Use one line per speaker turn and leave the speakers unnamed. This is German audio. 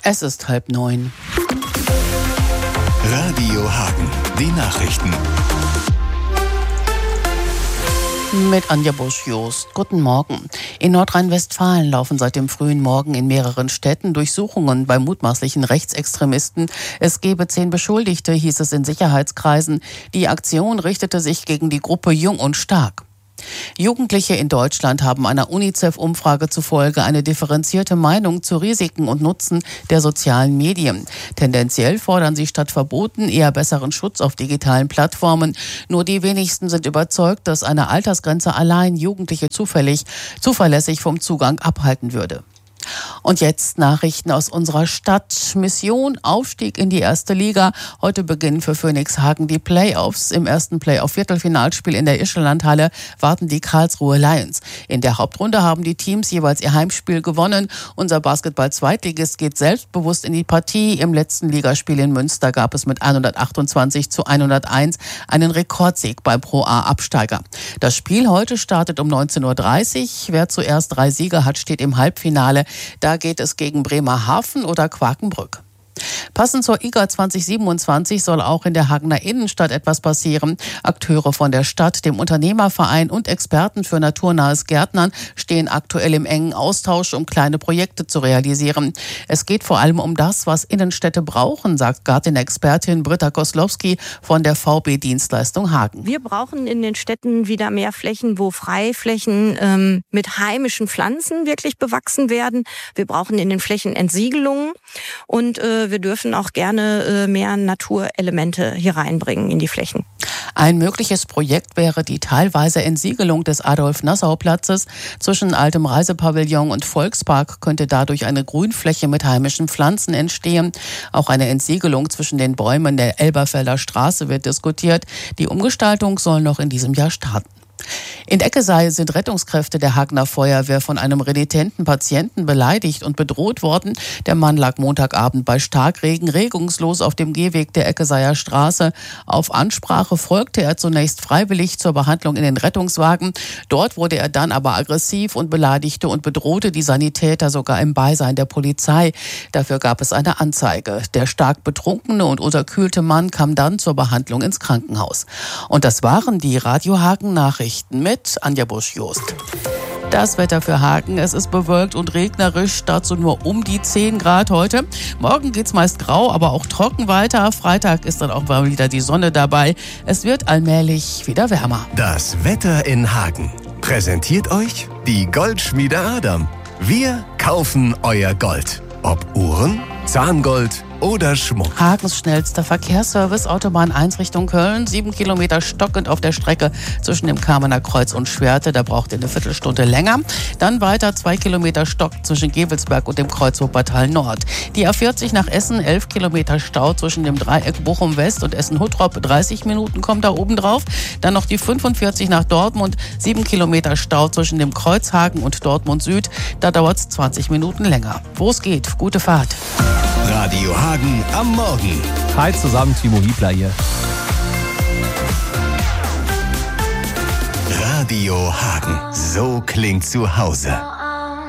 Es ist 8:30.
Radio Hagen, die Nachrichten.
Mit Anja Busch-Jost. Guten Morgen. In Nordrhein-Westfalen laufen seit dem frühen Morgen in mehreren Städten Durchsuchungen bei mutmaßlichen Rechtsextremisten. Es gebe 10 Beschuldigte, hieß es in Sicherheitskreisen. Die Aktion richtete sich gegen die Gruppe Jung und Stark. Jugendliche in Deutschland haben einer UNICEF-Umfrage zufolge eine differenzierte Meinung zu Risiken und Nutzen der sozialen Medien. Tendenziell fordern sie statt Verboten eher besseren Schutz auf digitalen Plattformen. Nur die wenigsten sind überzeugt, dass eine Altersgrenze allein Jugendliche zuverlässig vom Zugang abhalten würde. Und jetzt Nachrichten aus unserer Stadt. Mission Aufstieg in die erste Liga. Heute beginnen für Phoenix Hagen die Playoffs. Im ersten Playoff-Viertelfinalspiel in der Ischelandhalle warten die Karlsruhe Lions. In der Hauptrunde haben die Teams jeweils ihr Heimspiel gewonnen. Unser Basketball-Zweitligist geht selbstbewusst in die Partie. Im letzten Ligaspiel in Münster gab es mit 128-101 einen Rekordsieg beim Pro A-Absteiger. Das Spiel heute startet um 19:30 Uhr. Wer zuerst 3 Siege hat, steht im Halbfinale. Da geht es gegen Bremerhaven oder Quakenbrück. Passend zur IGA 2027 soll auch in der Hagener Innenstadt etwas passieren. Akteure von der Stadt, dem Unternehmerverein und Experten für naturnahes Gärtnern stehen aktuell im engen Austausch, um kleine Projekte zu realisieren. Es geht vor allem um das, was Innenstädte brauchen, sagt Gartenexpertin Britta Koslowski von der VB Dienstleistung Hagen.
Wir brauchen in den Städten wieder mehr Flächen, wo Freiflächen mit heimischen Pflanzen wirklich bewachsen werden. Wir brauchen in den Flächen Entsiegelungen und wir dürfen auch gerne mehr Naturelemente hier reinbringen in die Flächen.
Ein mögliches Projekt wäre die teilweise Entsiegelung des Adolf-Nassau-Platzes. Zwischen altem Reisepavillon und Volkspark könnte dadurch eine Grünfläche mit heimischen Pflanzen entstehen. Auch eine Entsiegelung zwischen den Bäumen der Elberfelder Straße wird diskutiert. Die Umgestaltung soll noch in diesem Jahr starten. In Eckesei sind Rettungskräfte der Hagener Feuerwehr von einem renitenten Patienten beleidigt und bedroht worden. Der Mann lag Montagabend bei Starkregen regungslos auf dem Gehweg der Eckeseier Straße. Auf Ansprache folgte er zunächst freiwillig zur Behandlung in den Rettungswagen. Dort wurde er dann aber aggressiv und beleidigte und bedrohte die Sanitäter sogar im Beisein der Polizei. Dafür gab es eine Anzeige. Der stark betrunkene und unterkühlte Mann kam dann zur Behandlung ins Krankenhaus. Und das waren die Radio Hagen Nachrichten mit Anja Busch-Jost. Das Wetter für Hagen, es ist bewölkt und regnerisch, dazu nur um die 10 Grad heute. Morgen geht's meist grau, aber auch trocken weiter. Freitag ist dann auch mal wieder die Sonne dabei. Es wird allmählich wieder wärmer.
Das Wetter in Hagen präsentiert euch die Goldschmiede Adam. Wir kaufen euer Gold. Ob Uhren, Zahngold oder Schmuck.
Hagens schnellster Verkehrsservice, Autobahn 1 Richtung Köln, 7 Kilometer stockend auf der Strecke zwischen dem Kamener Kreuz und Schwerte, da braucht ihr eine Viertelstunde länger. Dann weiter 2 Kilometer Stock zwischen Gevelsberg und dem Kreuz Wuppertal Nord. Die A40 nach Essen, 11 Kilometer Stau zwischen dem Dreieck Bochum West und Essen-Huttrop, 30 Minuten kommt da oben drauf. Dann noch die 45 nach Dortmund, 7 Kilometer Stau zwischen dem Kreuzhagen und Dortmund Süd, da dauert es 20 Minuten länger. Wo es geht, gute Fahrt.
Radio Hagen am Morgen.
Hi zusammen, Timo Wiebler hier.
Radio Hagen, so klingt zu Hause.